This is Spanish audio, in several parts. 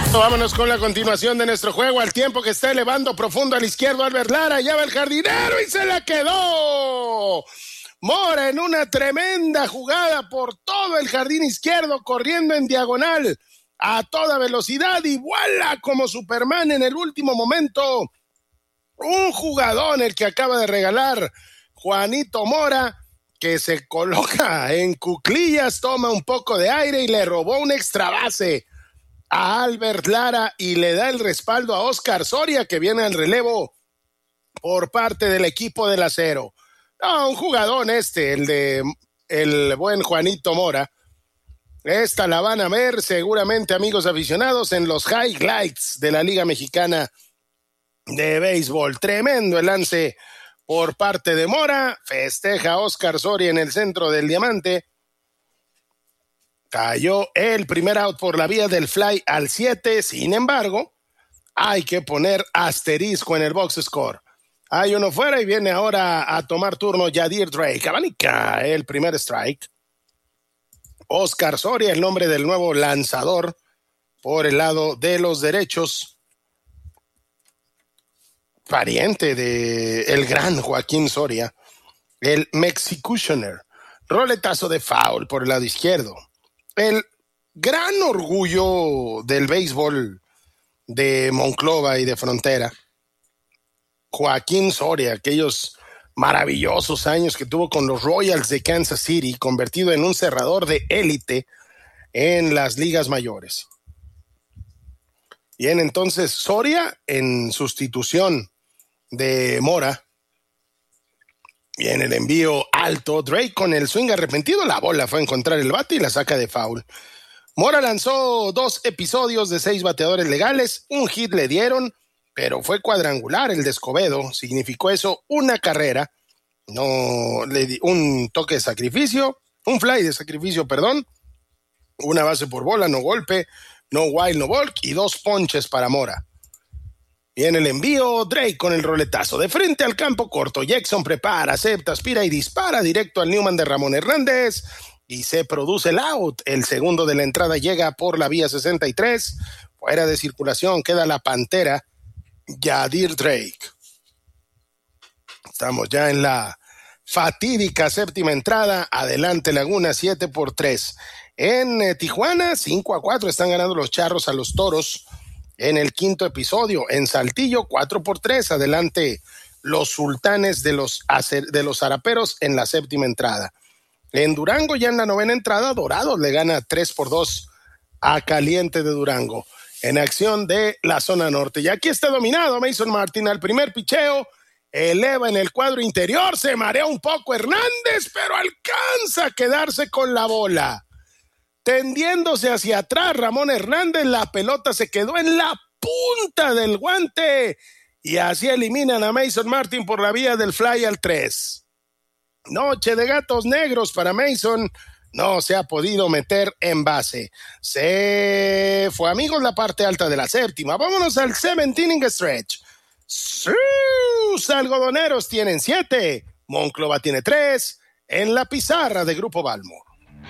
Vámonos con la continuación de nuestro juego. Al tiempo que está elevando profundo al izquierdo Albert Lara, ya va el jardinero y se la quedó. Mora en una tremenda jugada por todo el jardín izquierdo, corriendo en diagonal a toda velocidad y ¡vuela! Como Superman en el último momento. Un jugadón el que acaba de regalar Juanito Mora, que se coloca en cuclillas, toma un poco de aire y le robó un extra base a Albert Lara y le da el respaldo a Oscar Soria, que viene al relevo por parte del equipo del Acero. No, un jugadón el buen Juanito Mora. Esta la van a ver seguramente, amigos aficionados, en los highlights de la Liga Mexicana de Béisbol. Tremendo el lance por parte de Mora. Festeja a Oscar Soria en el centro del diamante. Cayó el primer out por la vía del fly al 7. Sin embargo, hay que poner asterisco en el box score. Hay uno fuera y viene ahora a tomar turno Yadir Drake. Abanica el primer strike. Oscar Soria, el nombre del nuevo lanzador por el lado de los derechos. Pariente de el gran Joaquín Soria, el Mexicutioner. Roletazo de foul por el lado izquierdo. El gran orgullo del béisbol de Monclova y de Frontera, Joaquín Soria, aquellos maravillosos años que tuvo con los Royals de Kansas City, convertido en un cerrador de élite en las ligas mayores. Bien, entonces Soria en sustitución de Mora. Bien, el envío alto. Drake con el swing arrepentido. La bola fue a encontrar el bate y la saca de foul. Mora lanzó 2 episodios de 6 bateadores legales. Un hit le dieron, pero fue cuadrangular el de Escobedo. Significó eso una carrera. No le di un toque de sacrificio. Un fly de sacrificio, perdón. Una base por bola, no golpe. No wild, no walk. Y 2 ponches para Mora. Viene el envío, Drake con el roletazo de frente al campo corto. Jackson prepara, acepta, aspira y dispara directo al Newman de Ramón Hernández y se produce el out. El segundo de la entrada llega por la vía 63. Fuera de circulación queda la pantera Yadir Drake. Estamos ya en la fatídica séptima entrada. Adelante Laguna, 7-3. En Tijuana, 5-4 están ganando los Charros a los Toros. En el quinto episodio, en Saltillo, 4-3, adelante los Sultanes de los Zaraperos en la séptima entrada. En Durango, ya en la novena entrada, Dorados le gana 3-2 a Caliente de Durango. En acción de la zona norte. Y aquí está dominado Mason Martin al primer picheo, eleva en el cuadro interior, se marea un poco Hernández, pero alcanza a quedarse con la bola. Tendiéndose hacia atrás, Ramón Hernández, la pelota se quedó en la punta del guante y así eliminan a Mason Martin por la vía del fly al 3. Noche de gatos negros para Mason, no se ha podido meter en base. Se fue, amigos, la parte alta de la séptima. Vámonos al 7th inning stretch. Sus algodoneros tienen 7, Monclova tiene 3 en la pizarra de Grupo Balmo.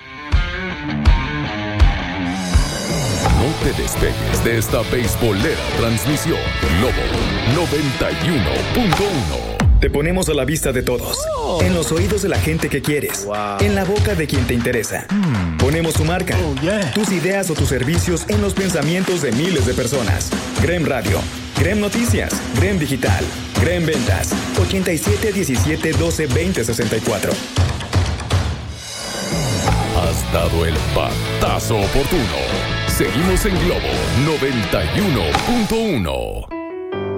No te despegues de esta beisbolera transmisión. Lobo 91.1. Te ponemos a la vista de todos. En los oídos de la gente que quieres. En la boca de quien te interesa. Ponemos tu marca, tus ideas o tus servicios en los pensamientos de miles de personas. Grem Radio, Grem Noticias, Grem Digital, Grem Ventas. 87 17 12 20 64. Has dado el batazo oportuno. Seguimos en Globo 91.1.